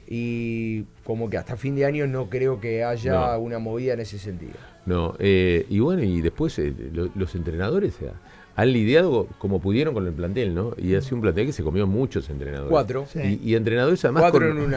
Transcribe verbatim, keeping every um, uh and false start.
y como que hasta fin de año no creo que haya No. una movida en ese sentido. No, eh, y bueno, y después eh, lo- los entrenadores eh, han lidiado como pudieron con el plantel, ¿no? Y ha sido un plantel que se comió muchos entrenadores. Cuatro. Sí. Y, y entrenadores además Cuatro con, en un